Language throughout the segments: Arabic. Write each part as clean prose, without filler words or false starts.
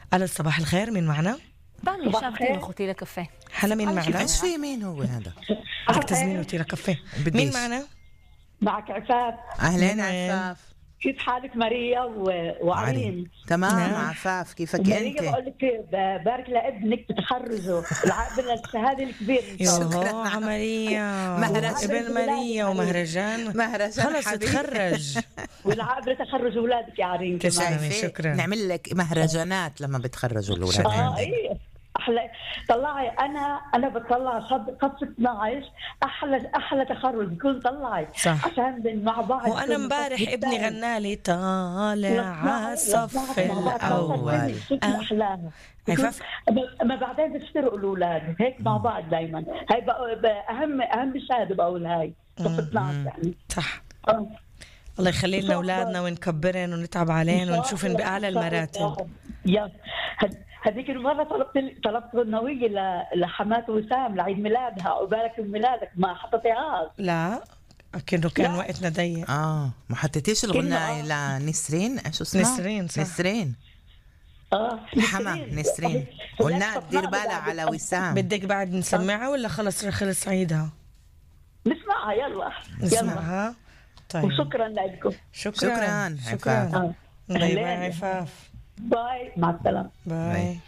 ألو صباح الخير، مين معنا؟ بعمل شغلتين اخوتي لكافيه. هلا مين معنا؟ ايش في مين هو هذا؟ بدك تزمين وتي لكافيه. مين معنا؟ معك عفاف. اهلين من وين؟ عفاف. كيف حالك ماريا وعرين؟ تمام نعم. عفاف، كيفك ماريا انت؟ بقول لك بارك لابنك بتخرجه العقبه الشهاده الكبير ان شاء الله. يوهو عملية مهرجان. ابن ماريا ومهرجان مهرجان خلص حبيبي. تخرج. والعقبه تخرج اولادك يا عرين كمان. تسلمي. شايفة؟ شكراً. نعمل لك مهرجانات لما بتخرجوا الاولاد عندنا. ايه احلى. طلعي انا بطلع صف 12 احلى تخرج بكون طلعي صح. عشان مع بعض. وأنا امبارح ابني غنالي طالع عالصف الأول. احلاها عفاف. ما بعدين بيفترقوا الاولاد هيك مع بعض دائما. هاي اهم شهاده بقول هاي صف 12 يعني. صح. آه. الله يخلي لنا أولادنا ونكبرن ونتعب عليهم ونشوفن بأعلى المراتب. يا هذيك المرة طلبت غنوية لحمات وسام لعيد ميلادها، عقبالك ميلادك ما حطيتيهاش. لا كأنه كان لا. وقتنا ضيق. ما حطيتيش الغناية لنسرين؟ ايش اسمها؟ نسرين، صح. نسرين. الحما نسرين. قلنا دير بالها على وسام. بدك بعد نسمعها ولا خلص عيدها؟ نسمعها يلا. نسمعها. طيب. وشكرا لكم. شكراً، شكرا. عفاف. باي باي عفاف. باي مع السلامة. باي.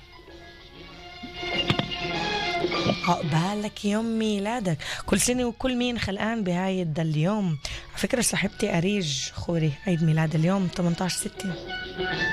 عقبالك يوم ميلادك كل سنة وكل مين خلقان بهاي اليوم. على فكرة صاحبتي أريج خوري عيد ميلاد اليوم 18/6.